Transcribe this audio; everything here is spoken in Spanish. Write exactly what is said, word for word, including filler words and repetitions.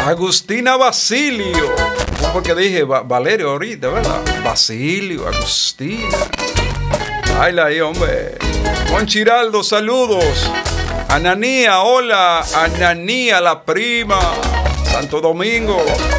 Agustina Basilio. ¿Cómo fue que dije Va- Valerio ahorita, verdad? Basilio, Agustina. Baila ahí, hombre. Juan Chiraldo, saludos. Ananía, hola. Ananía, la prima. Santo Domingo.